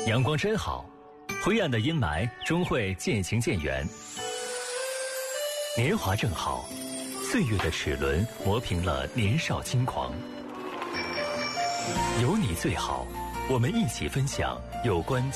阳光真好，灰暗的阴霾终会渐行渐远。年华正好，岁月的齿轮磨平了年少轻狂。有你最好，我们一起分享有关